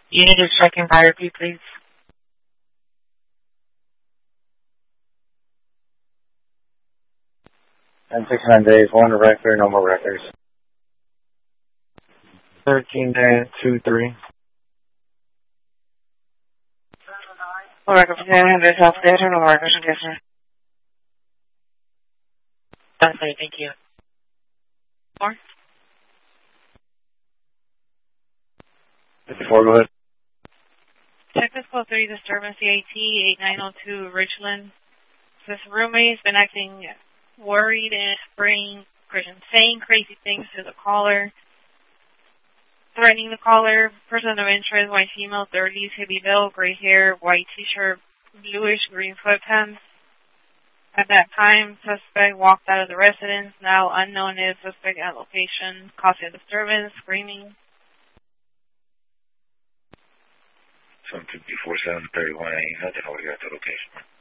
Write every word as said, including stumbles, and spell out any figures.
You need to check in fire, please. And six nine days, one record, no more records. Thirteen days, two three. No records, I have this off there, no records, yes, sir. That's it, thank you. More? fifty-four, go ahead. Check this call three disturbance C A T eight nine zero two Richland. This roommate's been acting worried and spraying, saying crazy things to the caller, threatening the caller. Person of interest, white female, thirties, hippie veil, gray hair, white t-shirt, bluish green sweatpants. At that time, suspect walked out of the residence. Now unknown is suspect at location, causing disturbance, screaming. Some two before seven thirty one. Ain't nothing over here at the location.